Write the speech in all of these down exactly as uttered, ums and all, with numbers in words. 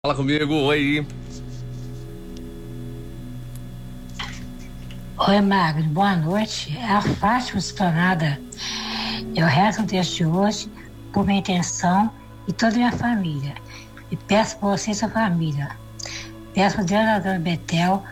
Fala comigo, oi. Oi, Magno, boa noite. É a Fátima Esplanada. Eu rezo o texto de hoje por minha intenção e toda a minha família. E peço por você e sua família. Peço por Deus da Dona Betel,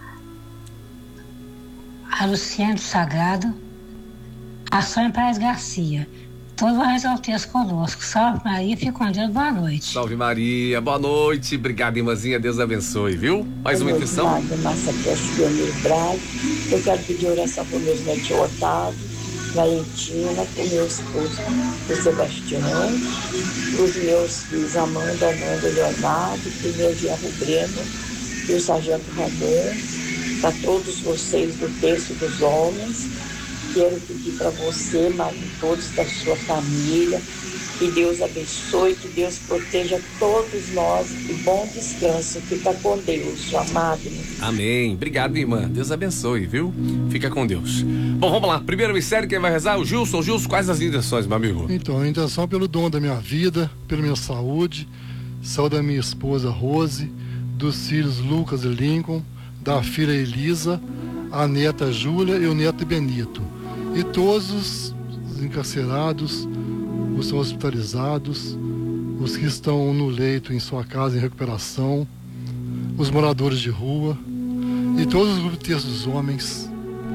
a Luciane do Sagrado, a Sônia Paes Garcia. Todos vão rezar o texto conosco. Salve Maria, fique com Deus, boa noite. Salve Maria, boa noite. Obrigado, irmãzinha. Deus abençoe, viu? Mais uma intenção. Massa Cresce Pioneiro Braga. Eu quero pedir oração para meus netos Otávio, Valentina, para o meu esposo, o Sebastião, para os meus filhos Amanda, Amanda e Leonardo, para o meu genro Breno e o Sargento Ramon, para todos vocês do Terço dos Homens. Quero pedir para você, mas todos da sua família, que Deus abençoe, que Deus proteja todos nós e bom descanso. Fica com Deus, amado. Amém. Obrigado, irmã. Deus abençoe, viu? Fica com Deus. Bom, vamos lá. Primeiro mistério, quem vai rezar? O Gilson. Gilson, quais as intenções, meu amigo? Então, a intenção é pelo dom da minha vida, pela minha saúde, saúde da minha esposa Rose, dos filhos Lucas e Lincoln, da filha Elisa, a neta Júlia e o neto Benito. E todos os encarcerados, os hospitalizados, os que estão no leito em sua casa em recuperação, os moradores de rua e todos os grupos dos homens.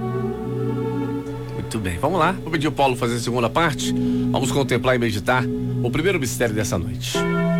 Muito bem, vamos lá. Vou pedir o Paulo fazer a segunda parte. Vamos contemplar e meditar o primeiro mistério dessa noite.